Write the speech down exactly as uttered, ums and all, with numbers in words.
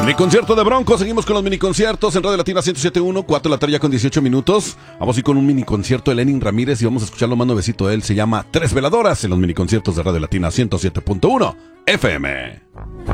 Miniconcierto de Bronco. Seguimos con los miniconciertos en Radio Latina ciento siete punto uno, cuatro de la tarde ya con dieciocho minutos. Vamos a ir con un miniconcierto de Lenin Ramírez y vamos a escucharlo más nuevecito de él. Se llama Tres Veladoras en los miniconciertos de Radio Latina ciento siete punto uno F M.